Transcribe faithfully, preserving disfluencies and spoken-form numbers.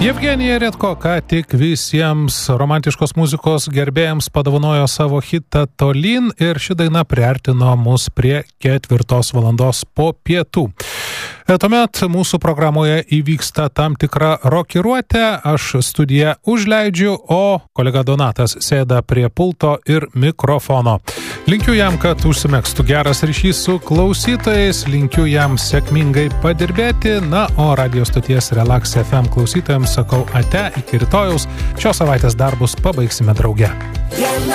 Jevgenija Redko ką tik visiems romantiškos muzikos gerbėjams padovanojo savo hitą Tolyn ir ši daina priartino mus prie ketvirtos valandos po pietų. Tuomet mūsų programoje įvyksta tam tikra rokiruotė, aš studiją užleidžiu, o kolega Donatas sėda prie pulto ir mikrofono. Linkiu jam, kad užsimegstų geras ryšys su klausytojais, linkiu jam sėkmingai padirbėti, na, o radio stoties Relax F M klausytojams sakau ate, iki rytojaus, šios savaitės darbus pabaigsime drauge.